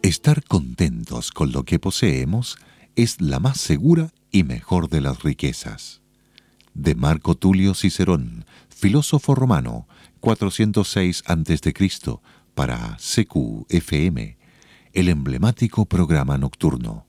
Estar contentos con lo que poseemos es la más segura y mejor de las riquezas. De Marco Tulio Cicerón, filósofo romano, 406 a.C., para CQFM, el emblemático programa nocturno.